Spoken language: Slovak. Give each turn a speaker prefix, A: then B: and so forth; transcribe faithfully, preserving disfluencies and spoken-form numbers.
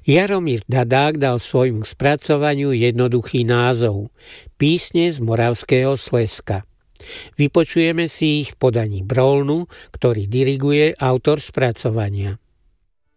A: Jaromír Dadák dal svojmu spracovaniu jednoduchý názov Písne z Moravského Slezska. Vypočujeme si ich v podaní Brolnu, ktorý diriguje autor spracovania.